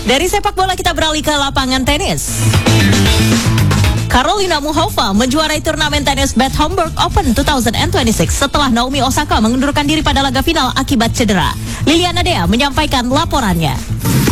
Dari sepak bola kita beralih ke lapangan tenis. Karolina Muchova menjuarai turnamen tenis Bad Homburg Open 2026 setelah Naomi Osaka mengundurkan diri pada laga final akibat cedera. Liliana Dea menyampaikan laporannya.